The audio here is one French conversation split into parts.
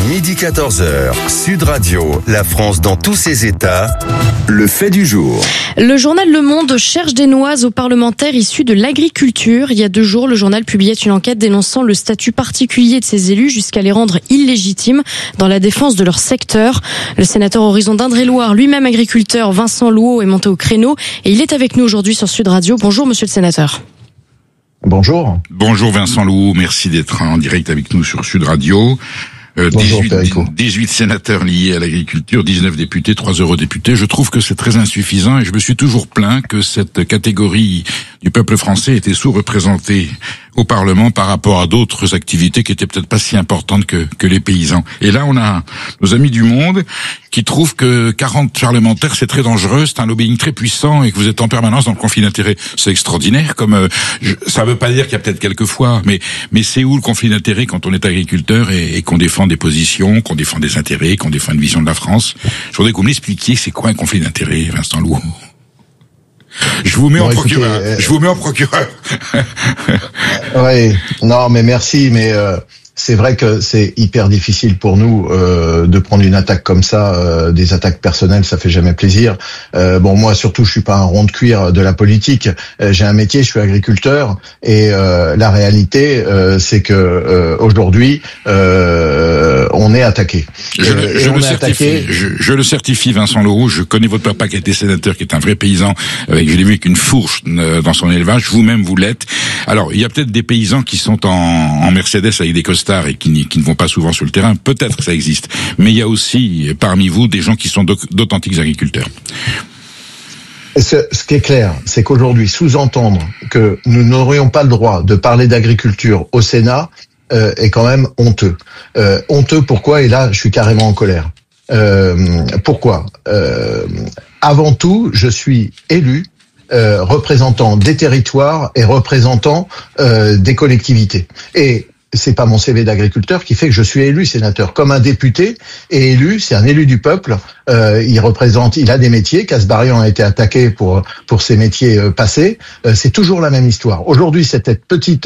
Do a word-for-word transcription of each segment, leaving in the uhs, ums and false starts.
midi quatorze heures, Sud Radio, la France dans tous ses états, le fait du jour. Le journal Le Monde cherche des noises aux parlementaires issus de l'agriculture. Il y a deux jours, le journal publiait une enquête dénonçant le statut particulier de ces élus jusqu'à les rendre illégitimes dans la défense de leur secteur. Le sénateur Horizon d'Indre-et-Loire, lui-même agriculteur, Vincent Louot, est monté au créneau et il est avec nous aujourd'hui sur Sud Radio. Bonjour monsieur le sénateur. Bonjour. Bonjour Vincent Louot, merci d'être en direct avec nous sur Sud Radio. Euh, Bonjour, dix-huit, dix-huit sénateurs liés à l'agriculture, dix-neuf députés, trois eurodéputés. Je trouve que c'est très insuffisant et je me suis toujours plaint que cette catégorie du peuple français était sous-représentée au Parlement par rapport à d'autres activités qui étaient peut-être pas si importantes que, que les paysans. Et là, on a nos amis du Monde qui trouvent que quarante parlementaires, c'est très dangereux, c'est un lobbying très puissant et que vous êtes en permanence dans le conflit d'intérêts. C'est extraordinaire. Comme euh, je, ça veut pas dire qu'il y a peut-être quelques fois, mais mais c'est où le conflit d'intérêts quand on est agriculteur et, et qu'on défend des positions, qu'on défend des intérêts, qu'on défend une vision de la France. Je voudrais que vous m'expliquiez c'est quoi un conflit d'intérêts, Vincent Louot. Je vous mets bon, en écoutez, procureur. Euh... Je vous mets en procureur. Oui, non, mais merci, mais euh, c'est vrai que c'est hyper difficile pour nous euh, de prendre une attaque comme ça, euh, des attaques personnelles, ça fait jamais plaisir. Euh, bon, moi surtout, je suis pas un rond de cuir de la politique. Euh, j'ai un métier, je suis agriculteur, et euh, la réalité, euh, c'est que euh, aujourd'hui, euh, on est attaqué. Je, euh, je, le certifie, attaqué... je, je le certifie, Vincent Louot. Je connais votre papa qui a été sénateur, qui est un vrai paysan, avec, je l'ai vu avec une fourche dans son élevage. Vous-même, vous l'êtes. Alors, il y a peut-être des paysans qui sont en, en Mercedes avec des costards et qui, qui ne vont pas souvent sur le terrain. Peut-être que ça existe. Mais il y a aussi, parmi vous, des gens qui sont d'authentiques agriculteurs. Ce, ce qui est clair, c'est qu'aujourd'hui, sous-entendre que nous n'aurions pas le droit de parler d'agriculture au Sénat euh, est quand même honteux. Euh, honteux pourquoi? Et là, je suis carrément en colère. Euh, pourquoi? euh, Avant tout, je suis élu euh, représentant des territoires et représentant euh, des collectivités. Et c'est pas mon C V d'agriculteur qui fait que je suis élu sénateur. Comme un député est élu, c'est un élu du peuple. Euh, il représente, il a des métiers. Casbarian a été attaqué pour pour ses métiers euh, passés. Euh, c'est toujours la même histoire. Aujourd'hui, cette petite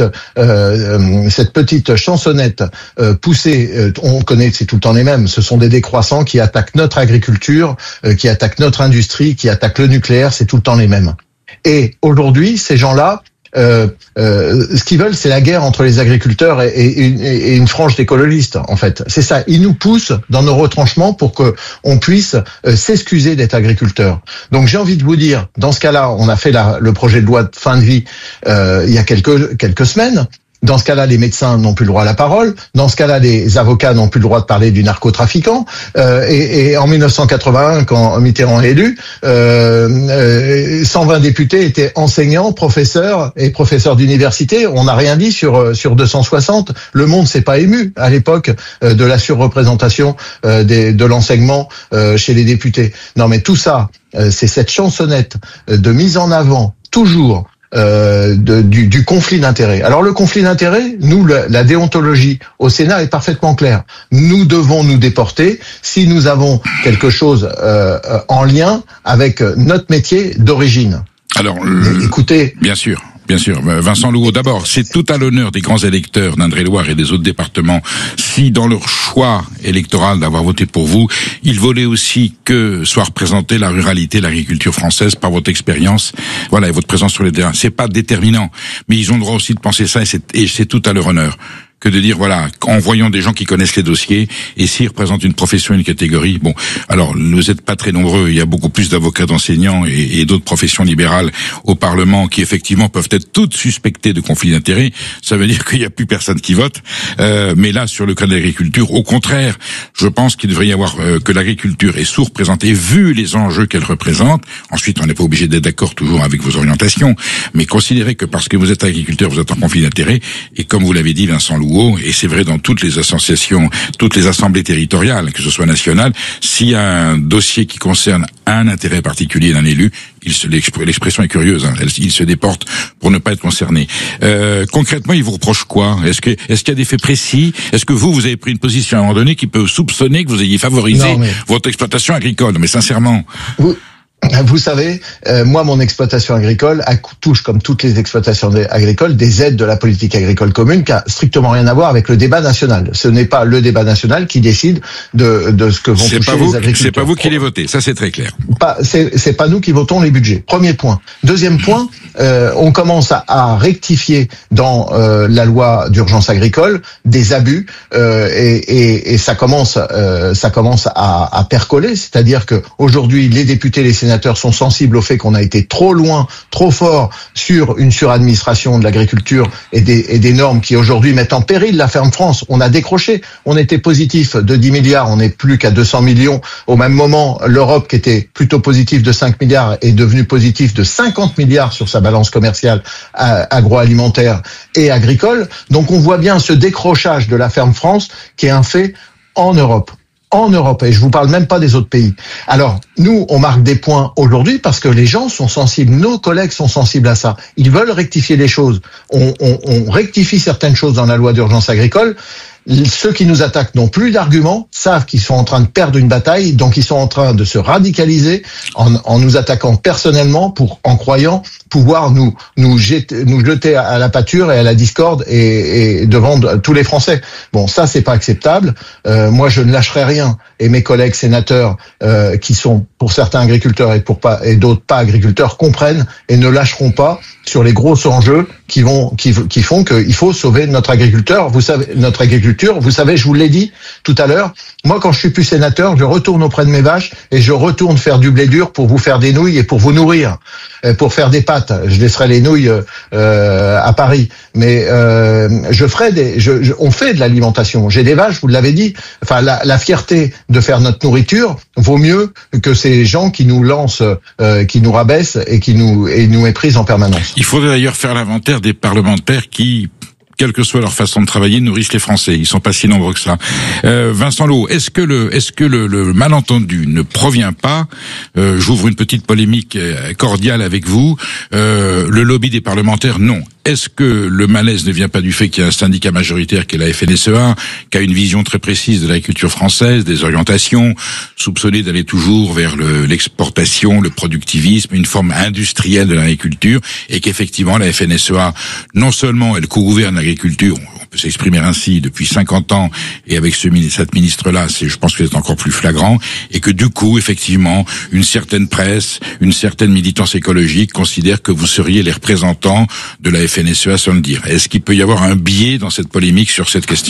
euh, cette petite chansonnette euh, poussée, euh, on connaît, c'est tout le temps les mêmes. Ce sont des décroissants qui attaquent notre agriculture, euh, qui attaquent notre industrie, qui attaquent le nucléaire. C'est tout le temps les mêmes. Et aujourd'hui, ces gens-là. Euh, euh, ce qu'ils veulent, c'est la guerre entre les agriculteurs et, et, et, et une frange d'écologistes, en fait. C'est ça. Ils nous poussent dans nos retranchements pour que on puisse euh, s'excuser d'être agriculteur. Donc, j'ai envie de vous dire, dans ce cas-là, on a fait la, le projet de loi de fin de vie euh, il y a quelques quelques semaines. Dans ce cas-là, les médecins n'ont plus le droit à la parole. Dans ce cas-là, les avocats n'ont plus le droit de parler du narcotrafiquant. Euh, et, et en mille neuf cent quatre-vingt-un, quand Mitterrand est élu, euh, euh, cent vingt députés étaient enseignants, professeurs et professeurs d'université. On n'a rien dit sur sur deux cent soixante. Le monde s'est pas ému à l'époque euh, de la surreprésentation euh, des, de l'enseignement euh, chez les députés. Non, mais tout ça, euh, c'est cette chansonnette de mise en avant toujours. Euh, de, du, du conflit d'intérêts. Alors le conflit d'intérêts, nous, le, la déontologie au Sénat est parfaitement claire. Nous devons nous déporter si nous avons quelque chose euh, en lien avec notre métier d'origine. Alors, le... écoutez, bien sûr. Bien sûr, Vincent Louot, d'abord, c'est tout à l'honneur des grands électeurs d'Indre-et-Loire et des autres départements si dans leur choix électoral d'avoir voté pour vous, ils voulaient aussi que soit représentée la ruralité, l'agriculture française par votre expérience, voilà, et votre présence sur les terrains. C'est pas déterminant, mais ils ont le droit aussi de penser ça et c'est, et c'est tout à leur honneur. Que de dire, voilà, en voyant des gens qui connaissent les dossiers, et s'ils représentent une profession, une catégorie, bon, alors, vous n'êtes pas très nombreux, il y a beaucoup plus d'avocats, d'enseignants et, et d'autres professions libérales au Parlement qui, effectivement, peuvent être toutes suspectées de conflit d'intérêts. Ça veut dire qu'il n'y a plus personne qui vote. Euh, mais là, sur le cas de l'agriculture, au contraire, je pense qu'il devrait y avoir, euh, que l'agriculture est sous-représentée, vu les enjeux qu'elle représente. Ensuite, on n'est pas obligé d'être d'accord toujours avec vos orientations, mais considérez que parce que vous êtes agriculteur, vous êtes en conflit d'intérêts, et comme vous l'avez dit, Vincent Louot, et c'est vrai dans toutes les associations, toutes les assemblées territoriales, que ce soit nationales, s'il y a un dossier qui concerne un intérêt particulier d'un élu, il se, l'expression est curieuse, hein, il se déporte pour ne pas être concerné. Euh, concrètement, il vous reproche quoi? Est-ce que, est-ce qu'il y a des faits précis? Est-ce que vous, vous avez pris une position à un moment donné qui peut soupçonner que vous ayez favorisé mais... votre exploitation agricole? Mais sincèrement. Vous... Vous savez, euh, moi, mon exploitation agricole touche, comme toutes les exploitations agricoles, des aides de la politique agricole commune qui a strictement rien à voir avec le débat national. Ce n'est pas le débat national qui décide de, de ce que vont c'est toucher pas vous, les agriculteurs. C'est pas vous qui les votez, ça c'est très clair. Pas, c'est, c'est pas nous qui votons les budgets. Premier point. Deuxième point, euh, on commence à, à rectifier dans euh, la loi d'urgence agricole des abus euh, et, et, et ça commence, euh, ça commence à, à percoler. C'est-à-dire que aujourd'hui, les députés, les sénateurs sont sensibles au fait qu'on a été trop loin, trop fort sur une suradministration de l'agriculture et des, et des normes qui aujourd'hui mettent en péril la ferme France. On a décroché, on était positif de dix milliards, on n'est plus qu'à deux cents millions. Au même moment, l'Europe qui était plutôt positif de cinq milliards est devenue positif de cinquante milliards sur sa balance commerciale agroalimentaire et agricole. Donc on voit bien ce décrochage de la ferme France qui est un fait en Europe. En Europe, et je vous parle même pas des autres pays. Alors, nous, on marque des points aujourd'hui parce que les gens sont sensibles, nos collègues sont sensibles à ça. Ils veulent rectifier les choses. On, on, on rectifie certaines choses dans la loi d'urgence agricole. Ceux qui nous attaquent n'ont plus d'arguments, savent qu'ils sont en train de perdre une bataille, donc ils sont en train de se radicaliser en, en nous attaquant personnellement, pour en croyant pouvoir nous nous jeter, nous jeter à la pâture et à la discorde et, et devant tous les Français. Bon, ça c'est pas acceptable. Euh, moi, je ne lâcherai rien, et mes collègues sénateurs, euh, qui sont pour certains agriculteurs et pour pas et d'autres pas agriculteurs, comprennent et ne lâcheront pas sur les gros enjeux qui vont qui, qui font qu'il faut sauver notre agriculteur. Vous savez, notre agriculture. Vous savez, je vous l'ai dit tout à l'heure, moi quand je suis plus sénateur, je retourne auprès de mes vaches et je retourne faire du blé dur pour vous faire des nouilles et pour vous nourrir, pour faire des pâtes. Je laisserai les nouilles euh, à Paris, mais euh, je ferai des, je, je, on fait de l'alimentation. J'ai des vaches, vous l'avez dit. Enfin, la, la fierté de faire notre nourriture vaut mieux que ces gens qui nous lancent, euh, qui nous rabaissent et qui nous et nous méprisent en permanence. Il faudrait d'ailleurs faire l'inventaire des parlementaires qui, quelle que soit leur façon de travailler, nourrissent les Français. Ils sont pas si nombreux que ça. Euh, Vincent Lot, est-ce que le, est-ce que le, le malentendu ne provient pas, euh, j'ouvre une petite polémique cordiale avec vous, euh, le lobby des parlementaires, non. Est-ce que le malaise ne vient pas du fait qu'il y a un syndicat majoritaire qui est la F N S E A, qui a une vision très précise de l'agriculture française, des orientations, soupçonné d'aller toujours vers le, l'exportation, le productivisme, une forme industrielle de l'agriculture, et qu'effectivement la F N S E A, non seulement elle co-gouverne l'agriculture, on peut s'exprimer ainsi depuis cinquante ans, et avec ce, cette ministre-là, c'est, je pense que c'est encore plus flagrant, et que du coup, effectivement, une certaine presse, une certaine militance écologique considère que vous seriez les représentants de la F N S E A sans le dire. Est-ce qu'il peut y avoir un biais dans cette polémique sur cette question-là ?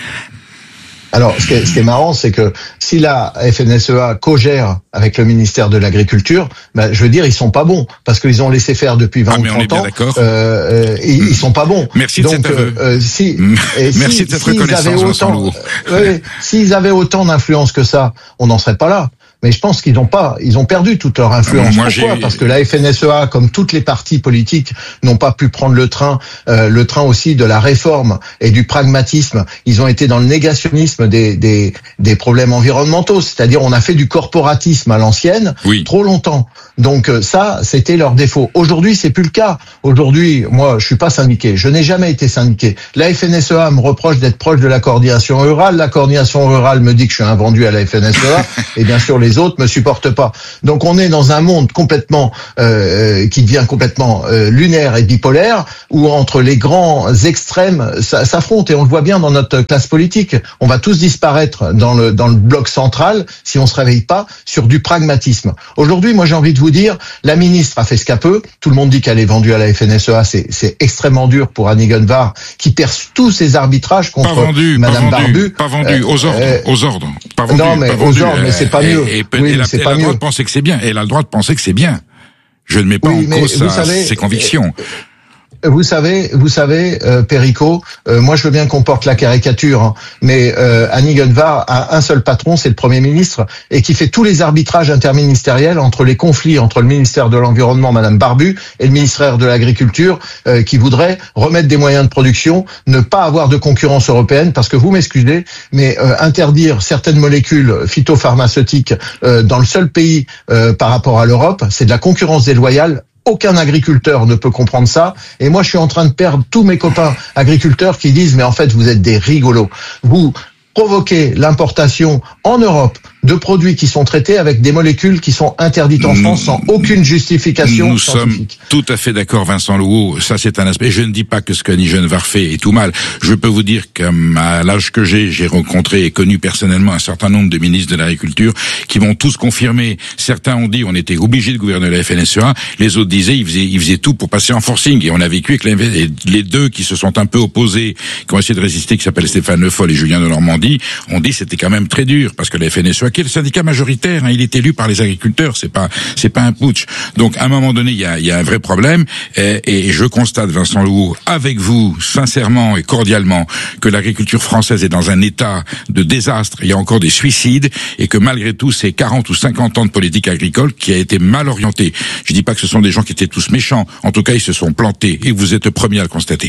Alors, ce qui est, ce qui est marrant, c'est que si la F N S E A co-gère avec le ministère de l'Agriculture, ben, je veux dire, ils sont pas bons, parce qu'ils ont laissé faire depuis vingt ah, ou trente ans. D'accord. Euh, euh, ils, ils sont pas bons. Merci Donc, de cet aveu. Euh, si, et Merci si, de cette s'ils reconnaissance, avaient autant, euh, s'ils avaient autant d'influence que ça, on n'en serait pas là. Mais je pense qu'ils n'ont pas, ils ont perdu toute leur influence. Moi, Pourquoi ? j'ai... Parce que la F N S E A, comme toutes les partis politiques, n'ont pas pu prendre le train, euh, le train aussi de la réforme et du pragmatisme. Ils ont été dans le négationnisme des des, des problèmes environnementaux. C'est-à-dire, on a fait du corporatisme à l'ancienne, oui. trop longtemps. Donc ça, c'était leur défaut. Aujourd'hui, c'est plus le cas. Aujourd'hui, moi, je suis pas syndiqué. Je n'ai jamais été syndiqué. La F N S E A me reproche d'être proche de la coordination rurale. La coordination rurale me dit que je suis un vendu à la F N S E A. Et bien sûr, les autres me supportent pas. Donc on est dans un monde complètement euh, qui devient complètement euh, lunaire et bipolaire, où entre les grands extrêmes ça s'affrontent, et on le voit bien dans notre classe politique. On va tous disparaître dans le dans le bloc central si on se réveille pas sur du pragmatisme. Aujourd'hui, moi j'ai envie de vous dire, la ministre a fait ce qu'elle peut. Tout le monde dit qu'elle est vendue à la F N S E A. C'est c'est extrêmement dur pour Annie Genevard, qui perce tous ses arbitrages contre pas vendu, Madame pas vendu, Barbu. Pas vendu, euh, aux ordres, euh, aux ordres. Pas vendu, non mais pas aux vendu. ordres, mais c'est pas mieux. Et, et, oui, elle a, c'est elle pas a le droit mieux. de penser que c'est bien. Elle a le droit de penser que c'est bien. Je ne mets pas oui, en cause sa, savez, ses convictions. Vous savez, vous savez, euh, Perico, euh, moi je veux bien qu'on porte la caricature, hein, mais euh, Annie Genevard a un seul patron, c'est le Premier ministre, et qui fait tous les arbitrages interministériels entre les conflits entre le ministère de l'Environnement, Madame Barbu, et le ministère de l'Agriculture, euh, qui voudrait remettre des moyens de production, ne pas avoir de concurrence européenne, parce que vous m'excusez, mais euh, interdire certaines molécules phytopharmaceutiques euh, dans le seul pays euh, par rapport à l'Europe, c'est de la concurrence déloyale. Aucun agriculteur ne peut comprendre ça. Et moi, je suis en train de perdre tous mes copains agriculteurs qui disent « Mais en fait, vous êtes des rigolos. Vous provoquez l'importation en Europe de produits qui sont traités avec des molécules qui sont interdites en France sans aucune justification Nous scientifique. sommes tout à fait d'accord, Vincent Louhault. Ça, c'est un aspect. Je ne dis pas que ce qu'Annie Genevard fait est tout mal. Je peux vous dire qu'à l'âge que j'ai, j'ai rencontré et connu personnellement un certain nombre de ministres de l'Agriculture qui m'ont tous confirmé. Certains ont dit on était obligé de gouverner la F N S E A. Les autres disaient ils faisaient, ils faisaient tout pour passer en forcing. Et on a vécu avec les, les deux qui se sont un peu opposés, qui ont essayé de résister, qui s'appellent Stéphane Le Foll et Julien de Normandie, ont dit c'était quand même très dur parce que la F N S E A, qui est le syndicat majoritaire, hein, il est élu par les agriculteurs. C'est pas, c'est pas un putsch. Donc à un moment donné, il y a, il y a un vrai problème. Et, et je constate, Vincent Louhault, avec vous, sincèrement et cordialement, que l'agriculture française est dans un état de désastre. Il y a encore des suicides et que malgré tout, ces quarante ou cinquante ans de politique agricole qui a été mal orientée. Je dis pas que ce sont des gens qui étaient tous méchants. En tout cas, ils se sont plantés et vous êtes le premier à le constater.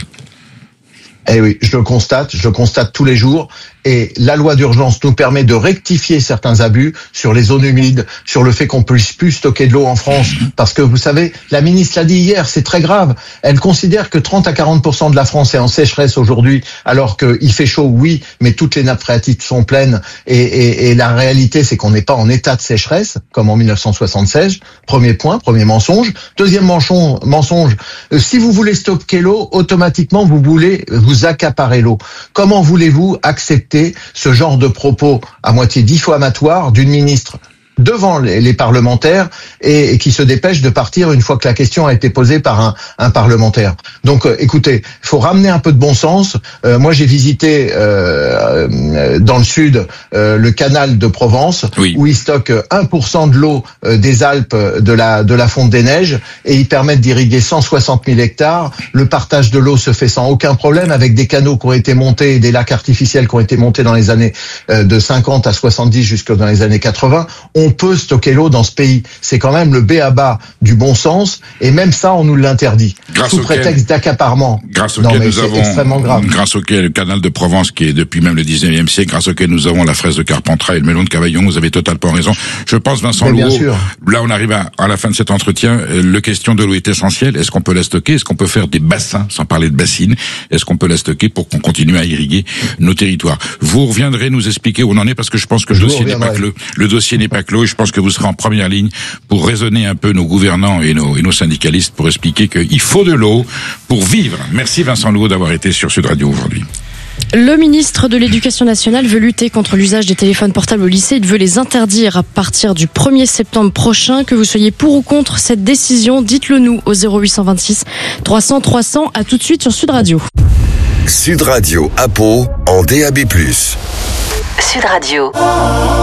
Eh oui, je le constate, je le constate tous les jours. Et la loi d'urgence nous permet de rectifier certains abus sur les zones humides, sur le fait qu'on puisse plus stocker de l'eau en France. Parce que vous savez, la ministre l'a dit hier, c'est très grave. Elle considère que trente à quarante pour cent de la France est en sécheresse aujourd'hui, alors qu'il fait chaud, oui, mais toutes les nappes phréatiques sont pleines. Et, et, et la réalité, c'est qu'on n'est pas en état de sécheresse, comme en mille neuf cent soixante-seize. Premier point, premier mensonge. Deuxième mensonge, euh, si vous voulez stocker l'eau, automatiquement, vous voulez vous accaparer l'eau. Comment voulez-vous accepter ce genre de propos à moitié diffamatoire d'une ministre devant les, les parlementaires et, et qui se dépêche de partir une fois que la question a été posée par un, un parlementaire. Donc, euh, écoutez, il faut ramener un peu de bon sens. Euh, moi, j'ai visité euh, euh, dans le sud euh, le canal de Provence, oui, où ils stockent un pour cent de l'eau euh, des Alpes de la de la fonte des neiges et ils permettent d'irriguer cent soixante mille hectares. Le partage de l'eau se fait sans aucun problème avec des canaux qui ont été montés, des lacs artificiels qui ont été montés dans les années euh, de cinquante à soixante-dix jusque dans les années quatre-vingts. On peut stocker l'eau dans ce pays. C'est quand même le b a ba du bon sens, et même ça, on nous l'interdit. Grâce sous prétexte d'accaparement. Grâce auquel non, nous avons, extrêmement grave. Grâce auquel le canal de Provence, qui est depuis même le dix-neuvième siècle, grâce auquel nous avons la fraise de Carpentras et le melon de Cavaillon, vous avez totalement raison. Je pense, Vincent Louhault, là on arrive à, à la fin de cet entretien, le question de l'eau est essentielle. Est-ce qu'on peut la stocker? Est-ce qu'on peut faire des bassins, sans parler de bassines? Est-ce qu'on peut la stocker pour qu'on continue à irriguer nos territoires? Vous reviendrez nous expliquer où on en est, parce que je pense que le je dossier n'est pas clos. Le dossier n'est pas clos, et je pense que vous serez en première ligne pour raisonner un peu nos gouvernants et nos, et nos syndicalistes pour expliquer qu'il faut de l'eau pour vivre. Merci Vincent Louhault d'avoir été sur Sud Radio aujourd'hui. Le ministre de l'Éducation nationale veut lutter contre l'usage des téléphones portables au lycée. Il veut les interdire à partir du premier septembre prochain. Que vous soyez pour ou contre cette décision, dites-le nous au zéro huit cent vingt-six trois cents trois cents. À tout de suite sur Sud Radio. Sud Radio à Pau en D A B plus. Sud Radio.